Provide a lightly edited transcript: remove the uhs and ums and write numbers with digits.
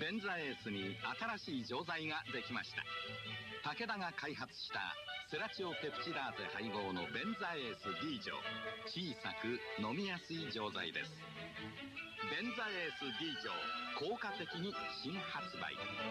ベンザエースに新しい錠剤ができました。武田が開発したセラチオペプチダーゼ配合のベンザエース D 錠、小さく飲みやすい錠剤です。ベンザエース D 錠、効果的に新発売。